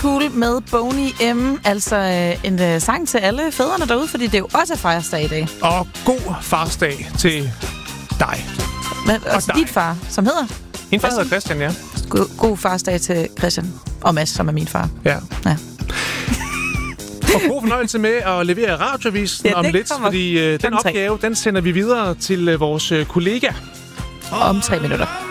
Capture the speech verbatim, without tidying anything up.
Cool med Boney M. Altså øh, en øh, sang til alle fædrene derude, fordi det er jo også farsdag i dag. Og god farsdag til dig. Men også dig. dit far, som hedder? Min far hedder Christian, ja. God, god farsdag til Christian og Mads, som er min far. Ja. Ja. Og god fornøjelse med at levere radioavisen ja, om lidt, kommer. fordi øh, den opgave, den sender vi videre til øh, vores øh, kollega. Om tre minutter.